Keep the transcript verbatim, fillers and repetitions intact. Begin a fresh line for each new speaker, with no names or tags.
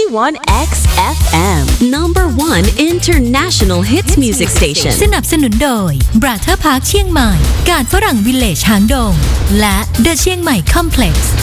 ninety-one X F M Number one International Hits Music Station
สนับสนุนโดย Brother Park เชียงใหม่การฝรั่งวิลเลจหางดงและ The เชียงใหม่ Complex